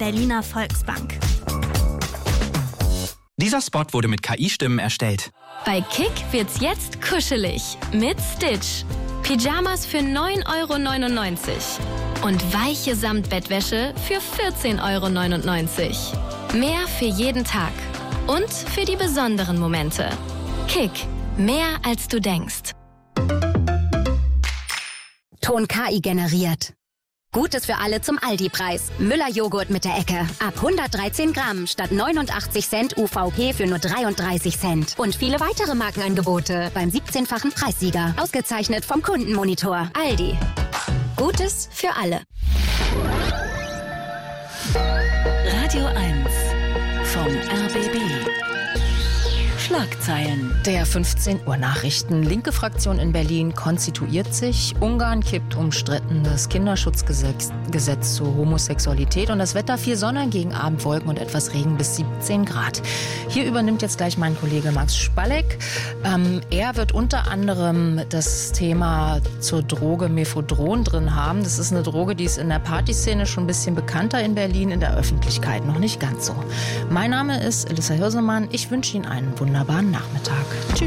Berliner Volksbank. Dieser Spot wurde mit KI-Stimmen erstellt. Bei Kick wird's jetzt kuschelig mit Stitch. Pyjamas für 9,99 € und weiche Samtbettwäsche für 14,99 €. Mehr für jeden Tag und für die besonderen Momente. Kick, mehr als du denkst. Ton KI generiert. Gutes für alle zum Aldi-Preis. Müller-Joghurt mit der Ecke. Ab 113 Gramm statt 89 Cent UVP für nur 33 Cent. Und viele weitere Markenangebote beim 17-fachen Preissieger. Ausgezeichnet vom Kundenmonitor. Aldi. Gutes für alle. Radio 1 vom RBB. Schlagzeilen. Der 15 Uhr Nachrichten. Linke Fraktion in Berlin konstituiert sich. Ungarn kippt umstrittenes Kinderschutzgesetz zur Homosexualität. Und das Wetter: viel Sonne, gegen Abend Wolken und etwas Regen bis 17 Grad. Hier übernimmt jetzt gleich mein Kollege Max Spalleck. Er wird unter anderem das Thema zur Droge Mephedron drin haben. Das ist eine Droge, die ist in der Partyszene schon ein bisschen bekannter in Berlin, in der Öffentlichkeit noch nicht ganz so. Mein Name ist Elissa Hirsemann. Ich wünsche Ihnen einen wunderbaren Nachmittag. Tschüss.